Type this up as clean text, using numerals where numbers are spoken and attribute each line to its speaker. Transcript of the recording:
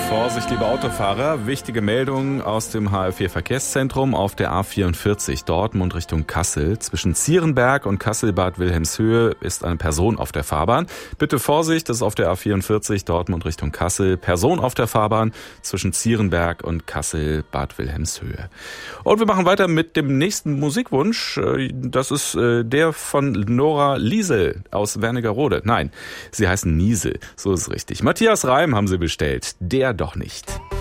Speaker 1: Vorsicht, liebe Autofahrer, wichtige Meldung aus dem HL4-Verkehrszentrum auf der A44 Dortmund Richtung Kassel. Zwischen Zierenberg und Kassel-Bad Wilhelmshöhe ist eine Person auf der Fahrbahn. Bitte Vorsicht, das ist auf der A44 Dortmund Richtung Kassel. Person auf der Fahrbahn zwischen Zierenberg und Kassel-Bad Wilhelmshöhe. Und wir machen weiter mit dem nächsten Musikwunsch. Das ist der von Nora Liesel aus Wernigerode. Nein, sie heißen Niesel, so ist es richtig. Matthias Reim haben sie bestellt. Der doch nicht.